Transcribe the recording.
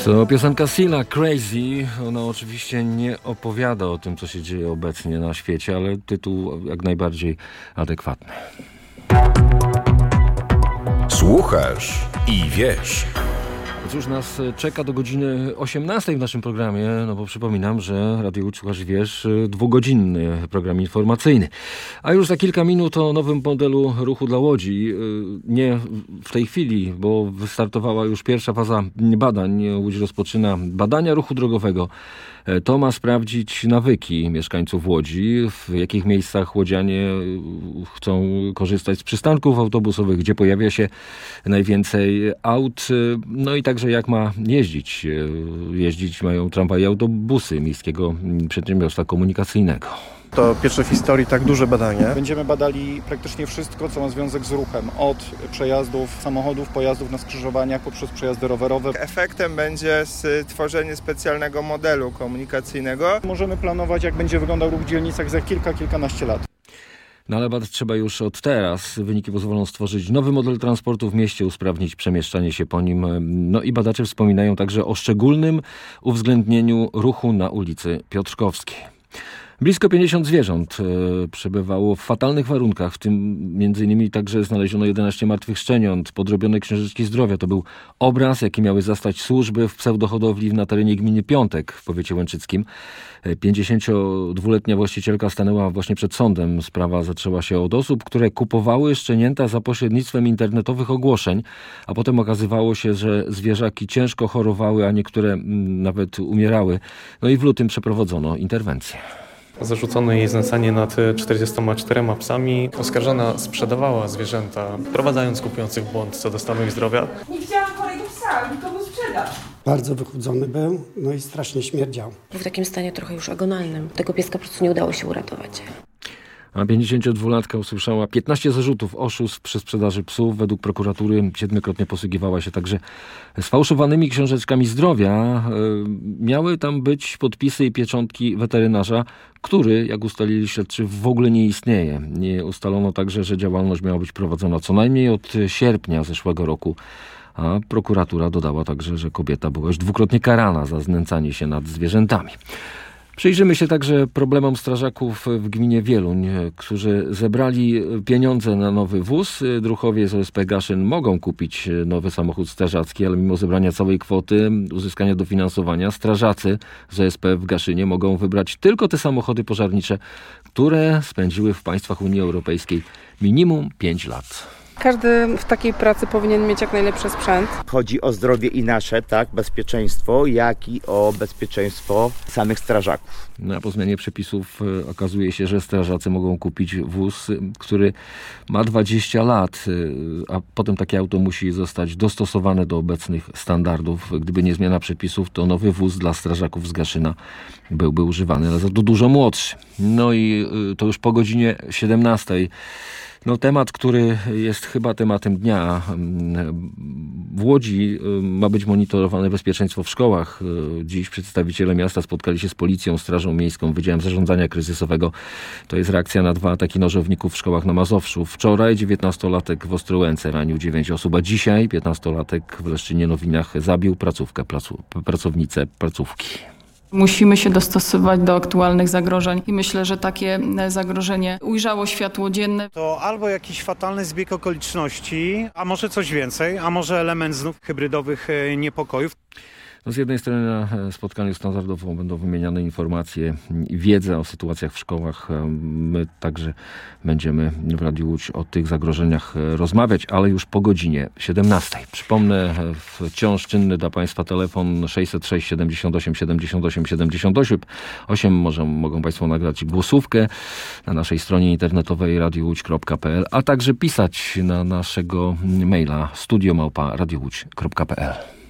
To piosenka Silla, Crazy. Ona oczywiście nie opowiada o tym, co się dzieje obecnie na świecie, ale tytuł jak najbardziej adekwatny. Słuchasz i wiesz. Cóż nas czeka do godziny 18 w naszym programie, no bo przypominam, że Radio Łódź Słuchasz i Wiesz, 2-godzinny program informacyjny. A już za kilka minut o nowym modelu ruchu dla Łodzi. Nie w tej chwili, bo wystartowała już pierwsza faza badań. Łódź rozpoczyna badania ruchu drogowego. To ma sprawdzić nawyki mieszkańców Łodzi, w jakich miejscach łodzianie chcą korzystać z przystanków autobusowych, gdzie pojawia się najwięcej aut, no i także jak ma jeździć. Jeździć mają tramwaje, autobusy Miejskiego Przedsiębiorstwa Komunikacyjnego. To pierwsze w historii tak duże badanie. Będziemy badali praktycznie wszystko, co ma związek z ruchem. Od przejazdów samochodów, pojazdów na skrzyżowaniach, poprzez przejazdy rowerowe. Efektem będzie stworzenie specjalnego modelu komunikacyjnego. Możemy planować, jak będzie wyglądał ruch w dzielnicach za kilkanaście lat. No ale badać trzeba już od teraz. Wyniki pozwolą stworzyć nowy model transportu w mieście, usprawnić przemieszczanie się po nim. No i badacze wspominają także o szczególnym uwzględnieniu ruchu na ulicy Piotrkowskiej. Blisko 50 zwierząt przebywało w fatalnych warunkach, w tym m.in. także znaleziono 11 martwych szczeniąt, podrobione książeczki zdrowia. To był obraz, jaki miały zastać służby w pseudohodowli na terenie gminy Piątek w powiecie łęczyckim. 52-letnia właścicielka stanęła właśnie przed sądem. Sprawa zaczęła się od osób, które kupowały szczenięta za pośrednictwem internetowych ogłoszeń, a potem okazywało się, że zwierzaki ciężko chorowały, a niektóre nawet umierały. No i w lutym przeprowadzono interwencję. Zarzucono jej znęcanie nad 44 psami. Oskarżona sprzedawała zwierzęta, wprowadzając kupujących w błąd co do stanu ich zdrowia. Nie chciałam chorego psa, nikomu sprzedać. Bardzo wychudzony był, no i strasznie śmierdział. Był w takim stanie trochę już agonalnym. Tego pieska po prostu nie udało się uratować. A 52-latka usłyszała 15 zarzutów oszustw przy sprzedaży psów. Według prokuratury 7-krotnie posługiwała się także sfałszowanymi książeczkami zdrowia. Miały tam być podpisy i pieczątki weterynarza, który, jak ustalili śledczy, w ogóle nie istnieje. Nie ustalono także, że działalność miała być prowadzona co najmniej od sierpnia zeszłego roku. A prokuratura dodała także, że kobieta była już 2-krotnie karana za znęcanie się nad zwierzętami. Przyjrzymy się także problemom strażaków w gminie Wieluń, którzy zebrali pieniądze na nowy wóz. Druhowie z OSP Gaszyn mogą kupić nowy samochód strażacki, ale mimo zebrania całej kwoty, uzyskania dofinansowania, strażacy z OSP w Gaszynie mogą wybrać tylko te samochody pożarnicze, które spędziły w państwach Unii Europejskiej minimum 5 lat. Każdy w takiej pracy powinien mieć jak najlepszy sprzęt. Chodzi o zdrowie i nasze, tak, bezpieczeństwo, jak i o bezpieczeństwo samych strażaków. No, a po zmianie przepisów okazuje się, że strażacy mogą kupić wóz, który ma 20 lat, a potem takie auto musi zostać dostosowane do obecnych standardów. Gdyby nie zmiana przepisów, to nowy wóz dla strażaków z Gaszyna byłby używany, ale za to dużo młodszy. No i to już po godzinie 17. No, temat, który jest chyba tematem dnia. W Łodzi ma być monitorowane bezpieczeństwo w szkołach. Dziś przedstawiciele miasta spotkali się z policją, strażą miejską, Wydziałem Zarządzania Kryzysowego. To jest reakcja na 2 ataki nożowników w szkołach na Mazowszu. Wczoraj 19-latek w Ostrołęce ranił 9 osób, a dzisiaj 15-latek w Leszczynie-Nowinach zabił pracownicę placówki. Musimy się dostosować do aktualnych zagrożeń i myślę, że takie zagrożenie ujrzało światło dzienne. To albo jakiś fatalny zbieg okoliczności, a może coś więcej, a może element znów hybrydowych niepokojów. No, z jednej strony na spotkaniu standardowo będą wymieniane informacje i wiedza o sytuacjach w szkołach. My także będziemy w Radiu Łódź o tych zagrożeniach rozmawiać, ale już po godzinie 17. Przypomnę, wciąż czynny dla Państwa telefon 606 78 78 78. Mogą Państwo nagrać głosówkę na naszej stronie internetowej radiowódź.pl, a także pisać na naszego maila studio@radiowódź.pl.